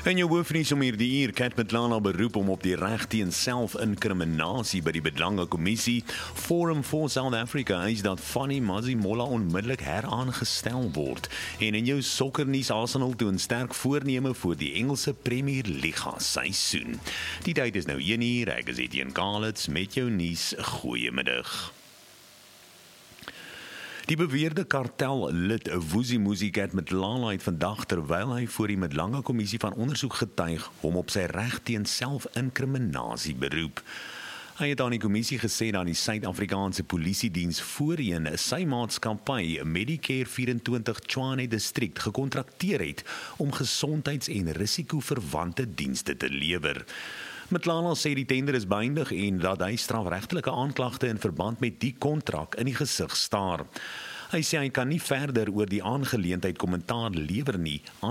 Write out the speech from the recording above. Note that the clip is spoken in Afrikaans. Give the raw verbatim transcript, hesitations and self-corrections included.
En jou hoofnuus om hierdie uur, Kat Matlala beroep om op die reg teen selfinkriminasie by die Belangekommissie. Forum for South Africa eis dat Fanny Mazimola onmiddellik heraangestel word. En in jou sokkernuus, Arsenal toon sterk voorneme vir die Engelse Premier Liga seisoen. Die tyd is nou een uur, ek is Etienne Kalitz met jou nuus. Goeiemiddag. Die beweerde kartellid Vusimuzi Kat Matlala het vandag, terwyl hy voor die Belangekommissie van ondersoek getuig, hom op sy reg teen selfinkriminasie beroep. Hy het aan die kommissie gesê dat die Suid-Afrikaanse Polisiediens voorheen sy maatskappy Medicare vyf en twintig Tshwane District gekontrakteer het om gesondheids- en risikoverwante dienste te lewer. Matlala sê die tender is beëindig en dat hy strafregtelike aanklagte in verband met die kontrak in die gesig staar. Hy sê hy kan nie verder oor die aangeleentheid kommentaar lewer nie.